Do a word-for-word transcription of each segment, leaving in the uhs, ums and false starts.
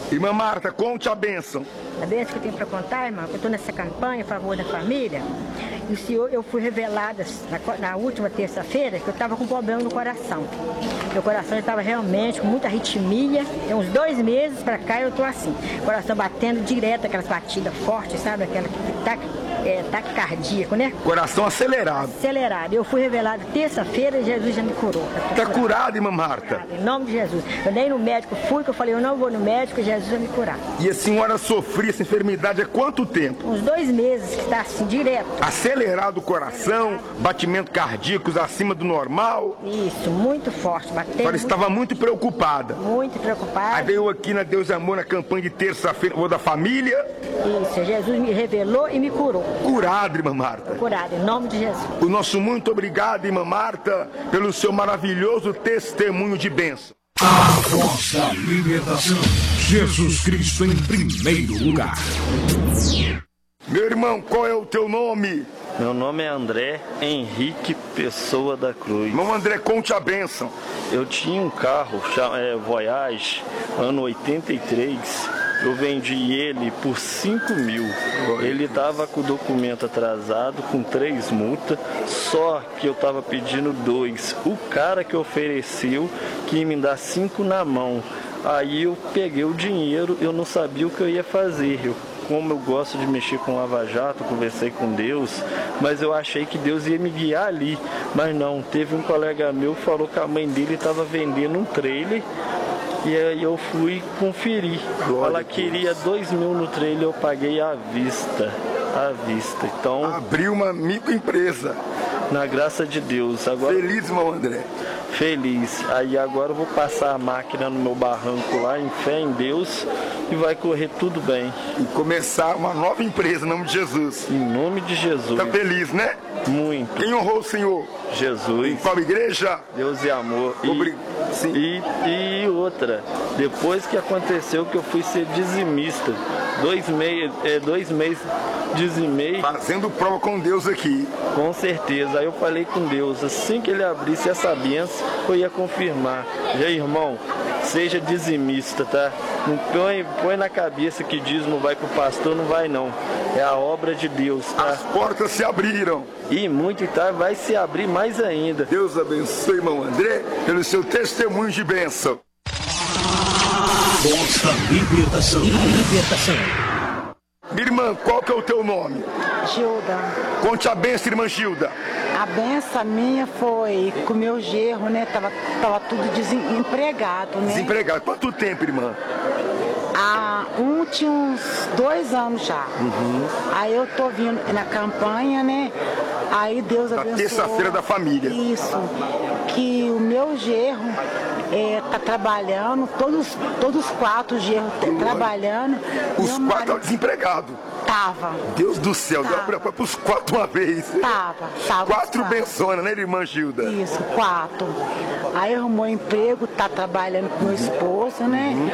Irmã Marta, conte a bênção. A bênção que eu tenho para contar, irmão, que eu estou nessa campanha a favor da família. E o Senhor, eu fui revelada na, na última terça-feira que eu estava com problema no coração. Meu coração estava realmente com muita arritmia. Tem uns dois meses para cá eu estou assim. Coração batendo direto, aquelas batidas fortes, sabe? Aquela que tá, é, taque cardíaco, né? Coração acelerado. Acelerado. Eu fui revelada terça-feira e Jesus já me curou. Está curada, irmã Marta? Em nome de Jesus. Eu nem no médico fui, que eu falei, eu não vou no médico, Jesus vai me curar. E a senhora sofria essa enfermidade há quanto tempo? Uns dois meses que está assim, direto. Acelerado o coração, batimentos cardíacos acima do normal. Isso, muito forte, batendo. A senhora estava muito preocupada. Muito preocupada. Aí veio aqui na Deus e Amor, na campanha de terça-feira, ou da família. Isso, Jesus me revelou e me curou. Curado, irmã Marta. Curado, em nome de Jesus. O nosso muito obrigado, irmã Marta, pelo seu maravilhoso testemunho de bênção. A voz da libertação. Jesus Cristo em primeiro lugar. Meu irmão, qual é o teu nome? Meu nome é André Henrique Pessoa da Cruz. Irmão André, conte a bênção. Eu tinha um carro, é, Voyage, ano oitenta e três. Eu vendi ele por cinco mil. Ele estava com o documento atrasado, com três multas, só que eu estava pedindo dois. O cara que ofereceu que me dá cinco na mão. Aí eu peguei o dinheiro, eu não sabia o que eu ia fazer. Eu, como eu gosto de mexer com lava-jato, conversei com Deus, mas eu achei que Deus ia me guiar ali. Mas não, teve um colega meu que falou que a mãe dele estava vendendo um trailer. E aí eu fui conferir. Glória. Ela queria dois mil no trailer, eu paguei à vista. À vista. Então. Abriu uma microempresa. Na graça de Deus. Agora, feliz, irmão André. Feliz. Aí agora eu vou passar a máquina no meu barranco lá, em fé em Deus, e vai correr tudo bem. E começar uma nova empresa, em nome de Jesus. Em nome de Jesus. Tá feliz, né? Muito. Quem honrou o Senhor? Jesus. Em qual igreja? Deus e amor. E, Obrig... Sim. E, e outra, depois que aconteceu que eu fui ser dizimista, dois meses, é, dois meses dizimei. Fazendo prova com Deus aqui. Com certeza. Aí eu falei com Deus, assim que ele abrisse essa bênção, eu ia confirmar. E aí, irmão, seja dizimista, tá? Não põe, põe na cabeça que dízimo vai pro pastor, não vai não. É a obra de Deus, tá? As portas se abriram. E muito, tá? Vai se abrir mais ainda. Deus abençoe, irmão André, pelo seu testemunho de bênção. Voz da libertação. Libertação. Minha irmã, qual que é o teu nome? Gilda. Conte a bênção, irmã Gilda. A benção minha foi com o meu genro, né? Tava, tava tudo desempregado, né? Desempregado. Quanto tempo, irmã? Ah, um tinha uns dois anos já. Uhum. Aí eu tô vindo na campanha, né? Aí Deus abençoou. Na terça-feira da família. Isso. Que o meu genro é, tá trabalhando, todos, todos os quatro genros trabalhando. Os meu quatro marido... estavam desempregados. Tava. Deus do céu, tava. deu para os quatro uma vez. Tava, tava. Quatro benções, né, irmã Gilda? Isso, quatro. Aí arrumou emprego, tá trabalhando com meu esposo, né? Uhum.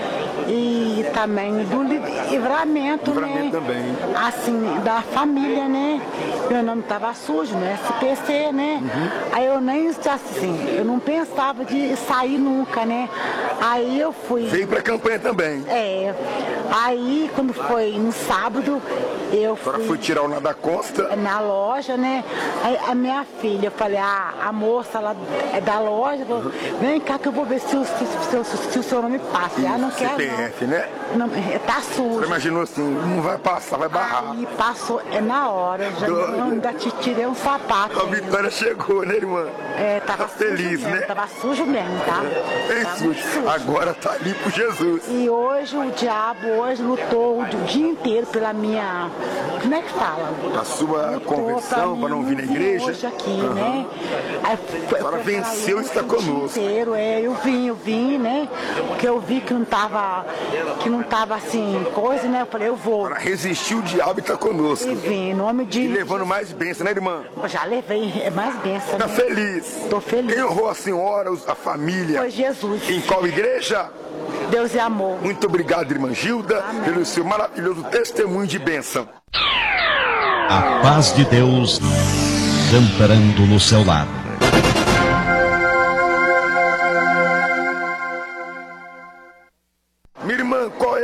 E também do livramento, livramento né? também. Assim, da família, né? Meu nome tava sujo no S P C, né? Uhum. Aí eu nem, assim, eu não pensava de sair nunca, né? Aí eu fui... Veio pra campanha também. É. Aí, quando foi no sábado, eu fui... Agora fui tirar o nada Costa. Na loja, né? Aí a minha filha, eu falei, ah, a moça lá é da loja, falou, vem cá que eu vou ver se o, se, se, se o seu nome passa. Ah, não quero, C P F, não. né? Não, tá sujo. Você imaginou assim, não vai passar, vai barrar. Aí passou, é na hora, já não, ainda te tirei um sapato. A vitória chegou, né, irmã? É, tava tá feliz, mesmo, né? Tava sujo mesmo, tá? Bem tava sujo. sujo. Agora tá limpo Jesus. E hoje o diabo hoje lutou o dia inteiro pela minha, como é que fala? A sua lutou conversão para não vir na igreja? Hoje aqui, uhum. Né? Aí, a senhora venceu e está conosco. Inteiro, é, eu vim, eu vim, né? Porque eu vi que não tava, que não tava assim, coisa, né? Eu falei, eu vou. Para resistir o diabo e está conosco. E vim, em nome de... E levando mais bênção, né, irmã? Eu já levei, é mais bênção. Está né? feliz? Tô feliz. Quem honrou a senhora, a família? Foi Jesus. Em qual igreja? Deus e amor. Muito obrigado, irmã Gilda, amém, pelo seu maravilhoso testemunho de bênção. A paz de Deus amparando no seu lar.